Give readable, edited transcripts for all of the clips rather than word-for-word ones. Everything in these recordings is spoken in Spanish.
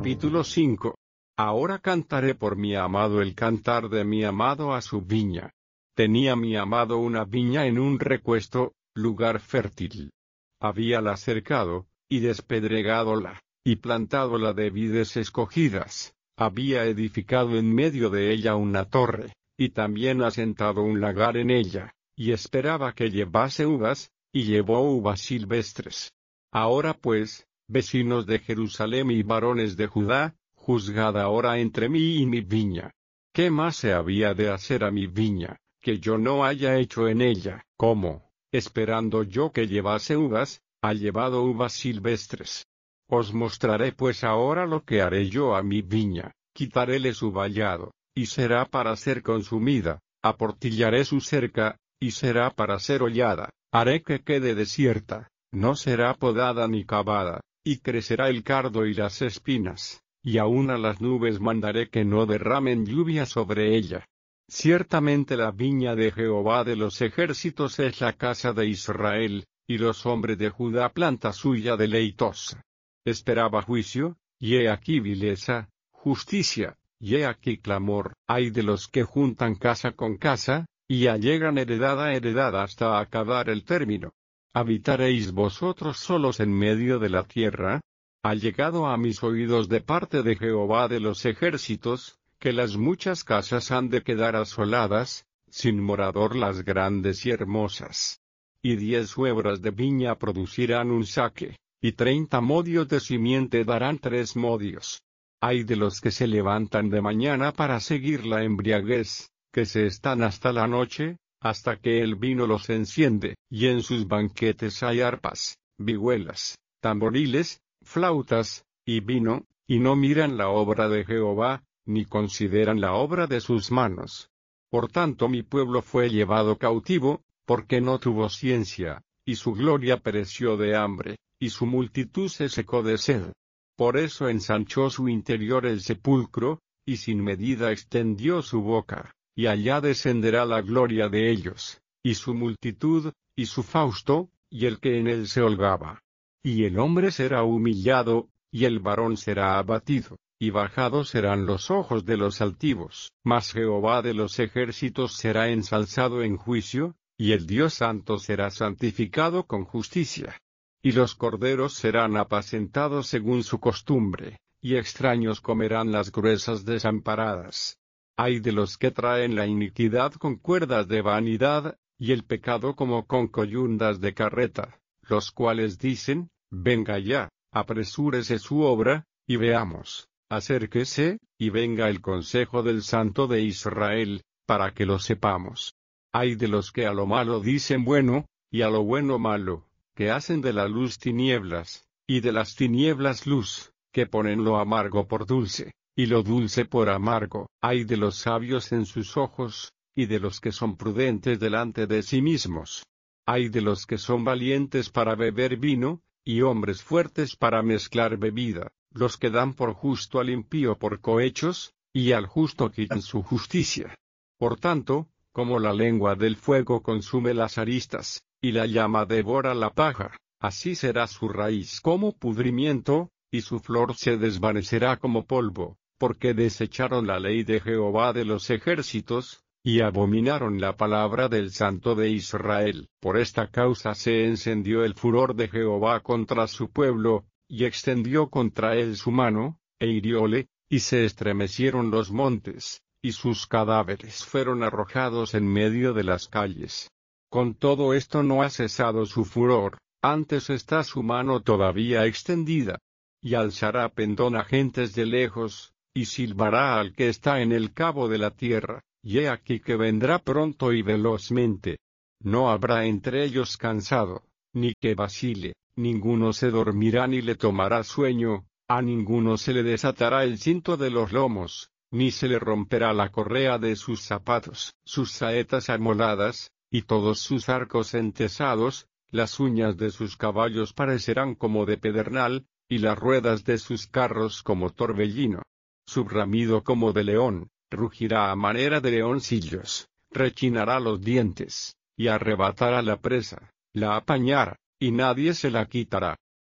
Capítulo 5. Ahora cantaré por mi amado el cantar de mi amado a su viña. Tenía mi amado una viña en un recuesto, lugar fértil. Habíala cercado, y despedregádola, y plantádola de vides escogidas. Había edificado en medio de ella una torre, y también asentado un lagar en ella, y esperaba que llevase uvas, y llevó uvas silvestres. Ahora pues, vecinos de Jerusalén y varones de Judá, juzgad ahora entre mí y mi viña. ¿Qué más se había de hacer a mi viña, que yo no haya hecho en ella? ¿Cómo, esperando yo que llevase uvas, ha llevado uvas silvestres? Os mostraré pues ahora lo que haré yo a mi viña: quitaréle su vallado, y será para ser consumida; aportillaré su cerca, y será para ser hollada; haré que quede desierta, no será podada ni cavada, y crecerá el cardo y las espinas, y aun a las nubes mandaré que no derramen lluvia sobre ella. Ciertamente la viña de Jehová de los ejércitos es la casa de Israel, y los hombres de Judá planta suya deleitosa. Esperaba juicio, y he aquí vileza; justicia, y he aquí clamor. Ay de los que juntan casa con casa, y allegan heredad a heredad hasta acabar el término. ¿Habitaréis vosotros solos en medio de la tierra? Ha llegado a mis oídos de parte de Jehová de los ejércitos, que las muchas casas han de quedar asoladas, sin morador las grandes y hermosas. Y 10 huebras de viña producirán un saque, y 30 modios de simiente darán 3 modios. Ay de los que se levantan de mañana para seguir la embriaguez, que se están hasta la noche, hasta que el vino los enciende, y en sus banquetes hay arpas, vihuelas, tamboriles, flautas, y vino, y no miran la obra de Jehová, ni consideran la obra de sus manos. Por tanto mi pueblo fue llevado cautivo, porque no tuvo ciencia, y su gloria pereció de hambre, y su multitud se secó de sed. Por eso ensanchó su interior el sepulcro, y sin medida extendió su boca, y allá descenderá la gloria de ellos, y su multitud, y su fausto, y el que en él se holgaba. Y el hombre será humillado, y el varón será abatido, y bajados serán los ojos de los altivos. Mas Jehová de los ejércitos será ensalzado en juicio, y el Dios santo será santificado con justicia. Y los corderos serán apacentados según su costumbre, y extraños comerán las gruesas desamparadas. Ay de los que traen la iniquidad con cuerdas de vanidad, y el pecado como con coyundas de carreta, los cuales dicen: venga ya, apresúrese su obra, y veamos; acérquese, y venga el consejo del Santo de Israel, para que lo sepamos. Ay de los que a lo malo dicen bueno, y a lo bueno malo, que hacen de la luz tinieblas, y de las tinieblas luz, que ponen lo amargo por dulce, y lo dulce por amargo. Ay de los sabios en sus ojos, y de los que son prudentes delante de sí mismos. Ay de los que son valientes para beber vino, y hombres fuertes para mezclar bebida, los que dan por justo al impío por cohechos, y al justo quitan su justicia. Por tanto, como la lengua del fuego consume las aristas, y la llama devora la paja, así será su raíz como pudrimiento, y su flor se desvanecerá como polvo, porque desecharon la ley de Jehová de los ejércitos, y abominaron la palabra del Santo de Israel. Por esta causa se encendió el furor de Jehová contra su pueblo, y extendió contra él su mano, e hirióle, y se estremecieron los montes, y sus cadáveres fueron arrojados en medio de las calles. Con todo esto no ha cesado su furor, antes está su mano todavía extendida. Y alzará pendón a gentes de lejos, y silbará al que está en el cabo de la tierra, y he aquí que vendrá pronto y velozmente. No habrá entre ellos cansado, ni que vacile; ninguno se dormirá ni le tomará sueño; a ninguno se le desatará el cinto de los lomos, ni se le romperá la correa de sus zapatos. Sus saetas amoladas, y todos sus arcos entesados, las uñas de sus caballos parecerán como de pedernal, y las ruedas de sus carros como torbellino. Su bramido como de león, rugirá a manera de leoncillos, rechinará los dientes, y arrebatará la presa, la apañará, y nadie se la quitará.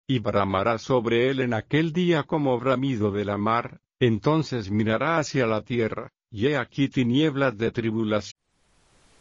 y bramará sobre él en aquel día como bramido de la mar. Entonces mirará hacia la tierra, y he aquí tinieblas de tribulación